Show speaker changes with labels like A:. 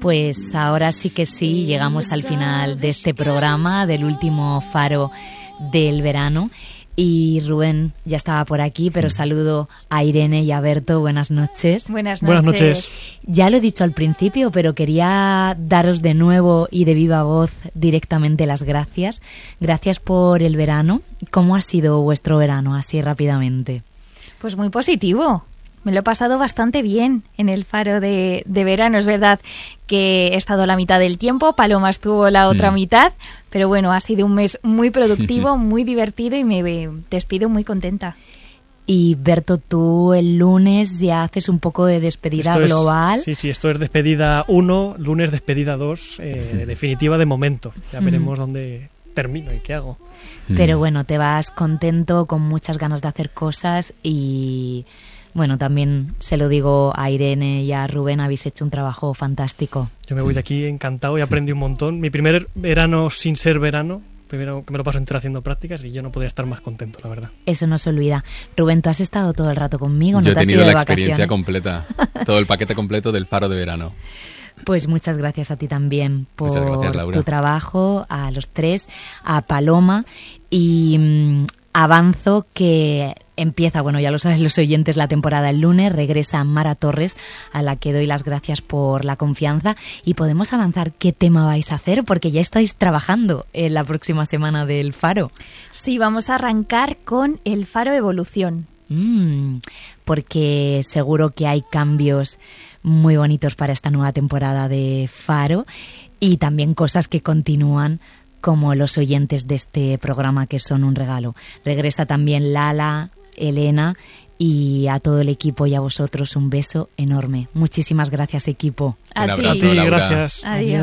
A: Pues ahora sí que sí, llegamos al final de este programa, del último faro del verano. Y Rubén ya estaba por aquí, pero saludo a Irene y a Berto. Buenas noches.
B: Buenas noches.
C: Buenas noches.
A: Ya lo he dicho al principio, pero quería daros de nuevo y de viva voz directamente las gracias. Gracias por el verano. ¿Cómo ha sido vuestro verano, así rápidamente?
B: Pues muy positivo. Me lo he pasado bastante bien en el faro de verano. Es verdad que he estado la mitad del tiempo, Paloma estuvo la otra mitad, pero bueno, ha sido un mes muy productivo, muy divertido y me despido muy contenta.
A: Y Berto, tú el lunes ya haces un poco de despedida global.
C: Sí, esto es despedida 1, lunes despedida 2, definitiva de momento. Ya veremos dónde termino y qué hago.
A: Pero bueno, te vas contento, con muchas ganas de hacer cosas y... Bueno, también se lo digo a Irene y a Rubén, habéis hecho un trabajo fantástico.
C: Yo me voy de aquí encantado y aprendí un montón. Mi primer verano sin ser verano, primero que me lo paso entero haciendo prácticas y yo no podía estar más contento, la verdad.
A: Eso no se olvida. Rubén, tú has estado todo el rato conmigo, ¿no?
D: Yo he
A: te has
D: tenido
A: ido de
D: la experiencia
A: vacaciones?
D: completa, todo el paquete completo del faro de verano.
A: Pues muchas gracias a ti también por
D: Muchas gracias, Laura.
A: tu trabajo, a los tres, a Paloma y avanzo que empieza, bueno, ya lo saben los oyentes, la temporada el lunes, regresa Mara Torres, a la que doy las gracias por la confianza y podemos avanzar qué tema vais a hacer porque ya estáis trabajando en la próxima semana del Faro.
B: Sí, vamos a arrancar con el Faro Evolución.
A: Porque seguro que hay cambios muy bonitos para esta nueva temporada de Faro y también cosas que continúan como los oyentes de este programa que son un regalo. Regresa también Lala, Elena y a todo el equipo y a vosotros un beso enorme. Muchísimas gracias, equipo.
B: A
D: Un
B: ti.
D: abrazo, Laura.
C: Gracias.
B: Adiós.